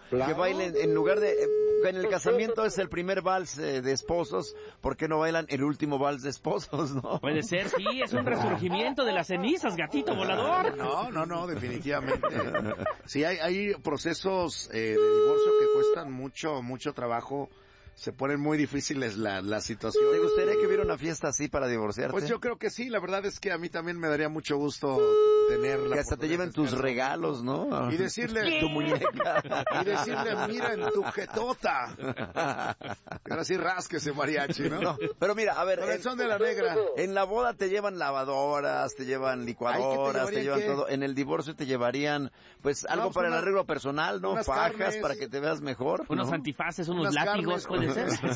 Que bailen en lugar de... en el casamiento es el primer vals de esposos, ¿por qué no bailan el último vals de esposos, no? Puede ser, sí, es un resurgimiento de las cenizas, gatito volador. No, definitivamente. Sí, hay procesos de divorcio que cuestan mucho trabajo. Se ponen muy difíciles las situaciones. ¿Te gustaría que hubiera una fiesta así para divorciarte? Pues yo creo que sí, la verdad es que a mí también me daría mucho gusto tener la... Que hasta te lleven tus regalos, ¿no? Y decirle... tu muñeca. Y decirle, mira en tu jetota. Ahora sí rasquese, mariachi, ¿no? No, pero mira, a ver... el son de la negra. En la boda te llevan lavadoras, te llevan licuadoras, te llevan todo. En el divorcio te llevarían, pues, algo para el arreglo personal, ¿no? Fajas carnes, para que te veas mejor. Unos antifaces, unos látigos, puede ser.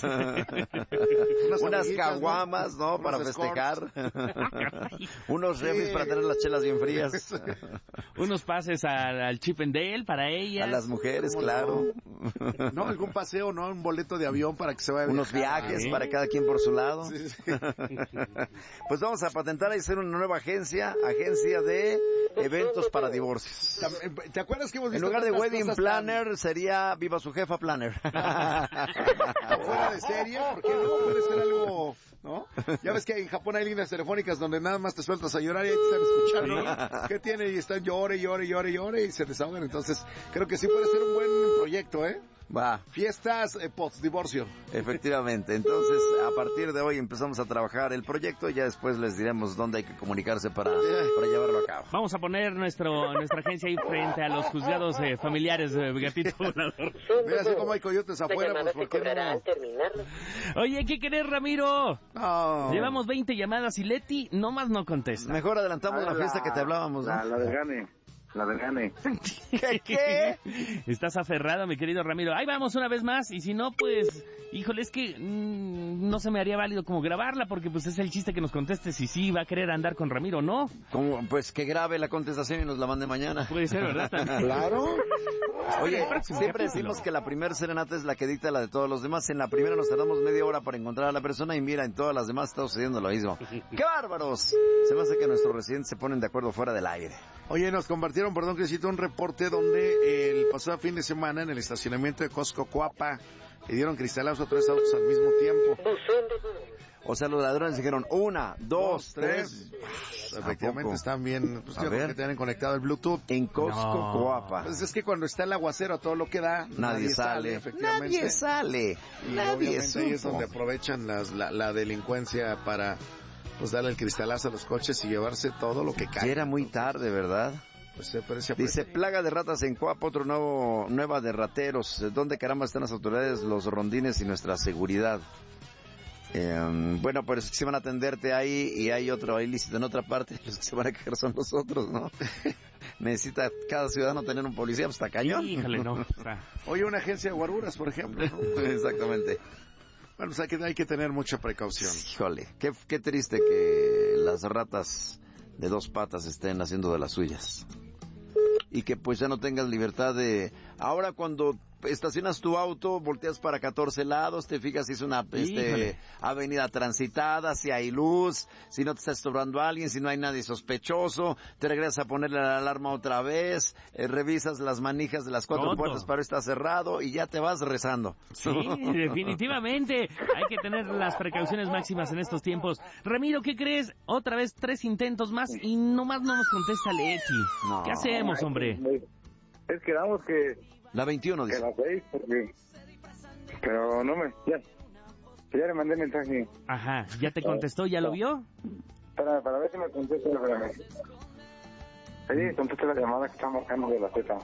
Unas caguamas, ¿no? Para festejar. Unos refis para tener las chelas bien frías. Unos pases al Chip and Dale para ellas. A las mujeres, claro. No, algún paseo, ¿no? Un boleto de avión para que se vaya a unos viajes para cada quien por su lado. Sí. Pues vamos a patentar y hacer una nueva agencia de eventos para divorcios. ¿Te acuerdas que hemos visto? En lugar de Wedding Planner sería Viva su Jefa Planner. Fuera de serie, ¿por qué no? Puede ser algo, ¿no? Ya ves que en Japón hay líneas telefónicas donde nada más te sueltas a llorar y ahí te están escuchando, ¿no? ¿Qué tiene? Y están llore y se desahogan. Entonces, creo que sí puede ser un buen proyecto, ¿eh? Va. Fiestas post-divorcio. Efectivamente. Entonces, a partir de hoy empezamos a trabajar el proyecto y ya después les diremos dónde hay que comunicarse para llevarlo a cabo. Vamos a poner nuestra agencia ahí frente a los juzgados familiares de Gatito Volador. Mira, así como hay coyotes afuera, pues ¿por qué no? Oye, ¿qué querés, Ramiro? No. Llevamos 20 llamadas y Leti nomás no contesta. Mejor adelantamos la fiesta que te hablábamos, ¿no? La del Gane. La del Gane. ¿Qué? Estás aferrado, mi querido Ramiro. Ahí vamos una vez más. Y si no, pues... Híjole, es que no se me haría válido como grabarla, porque pues es el chiste que nos conteste si sí va a querer andar con Ramiro o no. ¿Cómo? Pues que grabe la contestación y nos la mande mañana. Puede ser, ¿verdad? Claro. Oye, siempre decimos que la primer serenata es la que dicta la de todos los demás. En la primera nos tardamos media hora para encontrar a la persona y mira, en todas las demás está sucediendo lo mismo. ¡Qué bárbaros! Se me hace que nuestros residentes se ponen de acuerdo fuera del aire. Oye, nos compartieron, perdón que cito, un reporte donde el pasado fin de semana en el estacionamiento de Costco Coapa le dieron cristalazo a 3 autos al mismo tiempo. O sea, los ladrones dijeron 1, 2, 3. Efectivamente están bien, pues creo que tienen conectado el Bluetooth. En Costco Coapa. Pues es que cuando está el aguacero todo lo que da, nadie sale, efectivamente. Nadie sale. Y obviamente ahí es donde aprovechan la delincuencia para pues darle el cristalazo a los coches y llevarse todo lo que cae. Ya era muy tarde, ¿verdad? Pues se parece. Dice, plaga de ratas en Coapa, nueva de rateros. ¿Dónde caramba están las autoridades, los rondines y nuestra seguridad? Bueno, pues que se van a atenderte ahí y hay otro ilícito en otra parte. Los que se van a quejar son los otros, ¿no? Necesita cada ciudadano tener un policía, pues está cañón. Híjole, no. Oye, una agencia de guaruras, por ejemplo, ¿no? Exactamente. Bueno, pues hay que tener mucha precaución. Híjole, qué triste que las ratas de 2 patas estén haciendo de las suyas. Y que pues ya no tengas libertad de... Ahora cuando estacionas tu auto, volteas para 14 lados, te fijas si es una avenida transitada, si hay luz, si no te está estorbando alguien, si no hay nadie sospechoso, te regresas a ponerle la alarma otra vez, revisas las manijas de las 4 puertas para ver si está cerrado y ya te vas rezando. Sí, definitivamente. Hay que tener las precauciones máximas en estos tiempos. Ramiro, ¿qué crees? Otra vez 3 intentos más y nomás no nos contesta Leti. No. ¿Qué hacemos, hombre? Es que damos que... La 21, dice. Que las 6, porque... Pero no me... Ya le mandé mensaje. Ajá, ¿ya te contestó? ¿Ya lo vio? Para ver si me contesta, espérame. Sí, contesta la llamada que está marcando de la Z.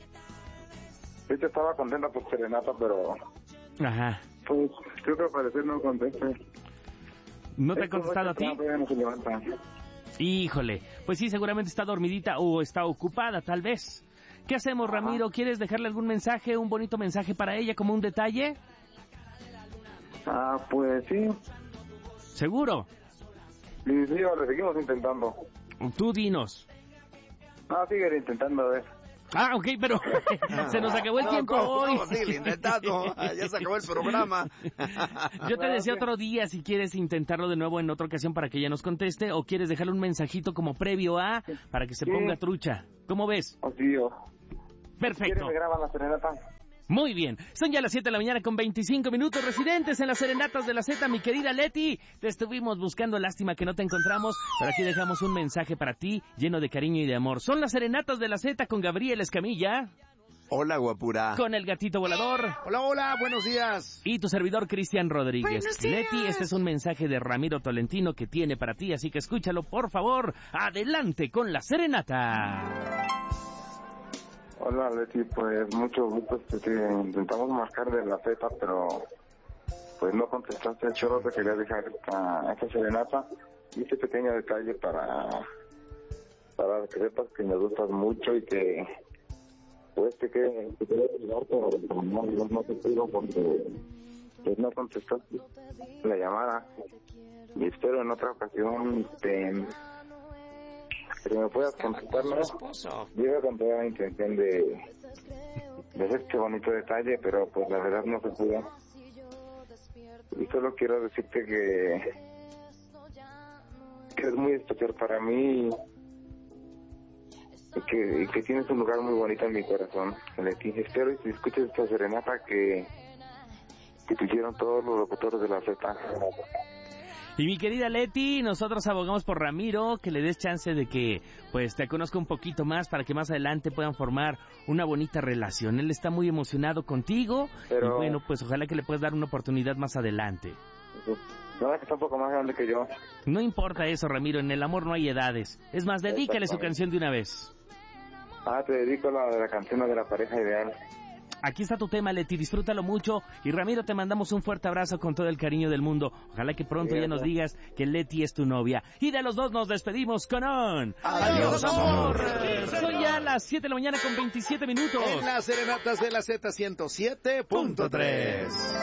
De hecho, estaba contenta por serenata, pero... Ajá. Pues, creo que al parecer no contesta. ¿No te ha contestado a ti? Todavía no se levanta. Híjole, pues sí, seguramente está dormidita o está ocupada, tal vez. ¿Qué hacemos, Ramiro? ¿Quieres dejarle algún mensaje, un bonito mensaje para ella, como un detalle? Pues sí. ¿Seguro? Sí, le seguimos intentando. Tú dinos. Sigue intentando, a ver. Ok, pero se nos acabó el tiempo hoy. Sigue intentando, ya se acabó el programa. Yo te decía otro día si quieres intentarlo de nuevo en otra ocasión para que ella nos conteste, o quieres dejarle un mensajito como previo para que se ponga trucha. ¿Cómo ves? Sí, Perfecto. ¿Quieres me graban la serenata? Muy bien, son ya las 7 de la mañana con 25 minutos, residentes en las serenatas de la Z, mi querida Leti, te estuvimos buscando, lástima que no te encontramos, pero aquí dejamos un mensaje para ti, lleno de cariño y de amor. Son las serenatas de la Z con Gabriel Escamilla. Hola, guapura. Con el gatito volador. Hola, hola, buenos días. Y tu servidor, Cristian Rodríguez. Buenos días. Leti, este es un mensaje de Ramiro Tolentino que tiene para ti, así que escúchalo, por favor. Adelante con la serenata. Hola Leti, pues mucho gusto, intentamos marcar de la Z, pero pues no contestaste. Solo te quería dejar esta serenata y este pequeño detalle para que sepas que me gustas mucho y que pues te quiero ayudar, pero no te pido porque pues no contestaste la llamada y espero en otra ocasión que me puedas contestar, ¿no? Llega con toda la intención de hacer este bonito detalle, pero pues la verdad no se pudo. Y solo quiero decirte que es muy especial para mí y que tienes un lugar muy bonito en mi corazón, Leti. Espero y si escuchas esta serenata que te hicieron todos los locutores de la Z. Y mi querida Leti, nosotros abogamos por Ramiro, que le des chance de que pues te conozca un poquito más para que más adelante puedan formar una bonita relación. Él está muy emocionado contigo, pero... y bueno, pues ojalá que le puedas dar una oportunidad más adelante. No, es que está un poco más grande que yo. No importa eso, Ramiro, en el amor no hay edades. Es más, dedícale su canción de una vez. Te dedico la canción de la pareja ideal. Aquí está tu tema, Leti, disfrútalo mucho. Y Ramiro, te mandamos un fuerte abrazo con todo el cariño del mundo. Ojalá que pronto ya nos digas que Leti es tu novia. Y de los dos nos despedimos con un... ¡Adiós, amor! Son ya las 7 de la mañana con 27 minutos. En las serenatas de la Z 107.3.